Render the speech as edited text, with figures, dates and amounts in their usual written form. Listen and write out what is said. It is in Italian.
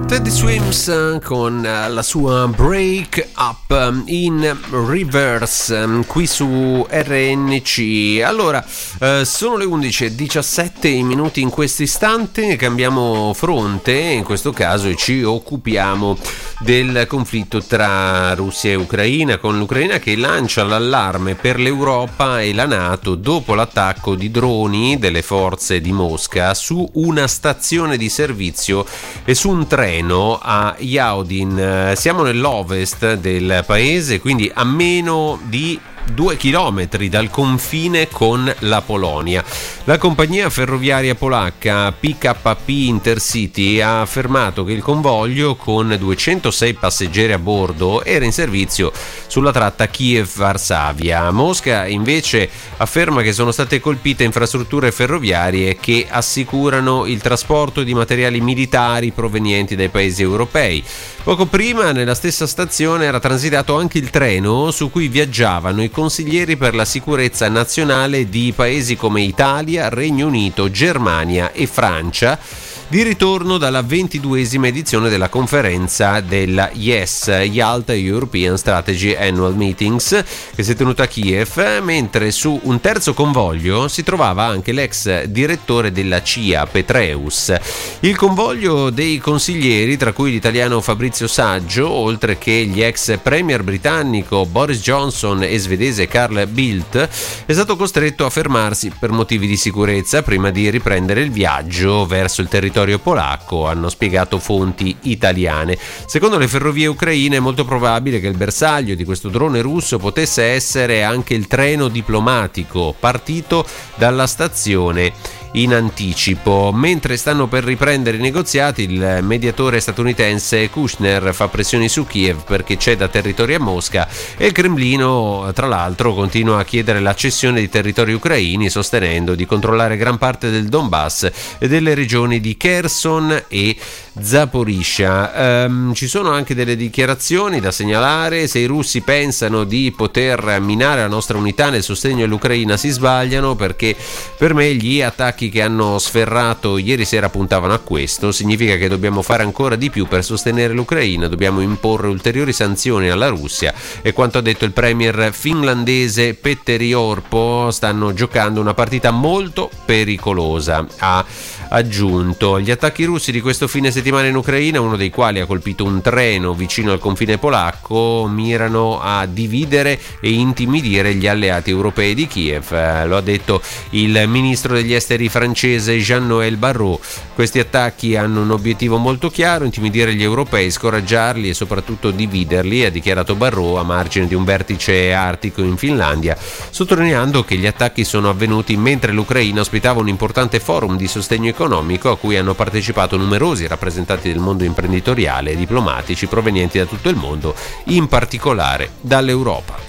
Teddy Swims con la sua Break Up in Reverse qui su RNC. Allora, sono le 11:17 minuti in questo istante, cambiamo fronte, in questo caso ci occupiamo del conflitto tra Russia e Ucraina, con l'Ucraina che lancia l'allarme per l'Europa e la NATO dopo l'attacco di droni delle forze di Mosca su una stazione di servizio e su un treno a Yaudin. Siamo nell'ovest del paese, quindi a meno di 2 chilometri dal confine con la Polonia. La compagnia ferroviaria polacca PKP Intercity ha affermato che il convoglio con 206 passeggeri a bordo era in servizio sulla tratta Kiev-Varsavia. Mosca invece afferma che sono state colpite infrastrutture ferroviarie che assicurano il trasporto di materiali militari provenienti dai paesi europei. Poco prima nella stessa stazione era transitato anche il treno su cui viaggiavano i consiglieri per la sicurezza nazionale di paesi come Italia, Regno Unito, Germania e Francia, di ritorno dalla 22esima edizione della conferenza della YES, Yalta European Strategy Annual Meetings, che si è tenuta a Kiev, mentre su un terzo convoglio si trovava anche l'ex direttore della CIA, Petreus. Il convoglio dei consiglieri, tra cui l'italiano Fabrizio Saggio, oltre che gli ex premier britannico Boris Johnson e svedese Carl Bildt, è stato costretto a fermarsi per motivi di sicurezza prima di riprendere il viaggio verso il territorio polacco, hanno spiegato fonti italiane. Secondo le ferrovie ucraine è molto probabile che il bersaglio di questo drone russo potesse essere anche il treno diplomatico partito dalla stazione in anticipo. Mentre stanno per riprendere i negoziati, il mediatore statunitense Kushner fa pressioni su Kiev perché ceda territori a Mosca e il Cremlino, tra l'altro, continua a chiedere la cessione di territori ucraini, sostenendo di controllare gran parte del Donbass e delle regioni di Kherson e Zaporizhzhia. Ci sono anche delle dichiarazioni da segnalare. Se i russi pensano di poter minare la nostra unità nel sostegno all'Ucraina si sbagliano, perché per me gli attacchi che hanno sferrato ieri sera puntavano a questo. Significa che dobbiamo fare ancora di più per sostenere l'Ucraina, dobbiamo imporre ulteriori sanzioni alla Russia, e quanto ha detto il premier finlandese Petteri Orpo, stanno giocando una partita molto pericolosa, ha aggiunto. Gli attacchi russi di questo fine settimana in Ucraina, uno dei quali ha colpito un treno vicino al confine polacco, mirano a dividere e intimidire gli alleati europei di Kiev, lo ha detto il ministro degli esteri francese Jean-Noël Barrot. Questi attacchi hanno un obiettivo molto chiaro: intimidire gli europei, scoraggiarli e soprattutto dividerli, ha dichiarato Barrot a margine di un vertice artico in Finlandia, sottolineando che gli attacchi sono avvenuti mentre l'Ucraina ospitava un importante forum di sostegno economico a cui hanno partecipato numerosi rappresentanti del mondo imprenditoriale e diplomatici provenienti da tutto il mondo, in particolare dall'Europa.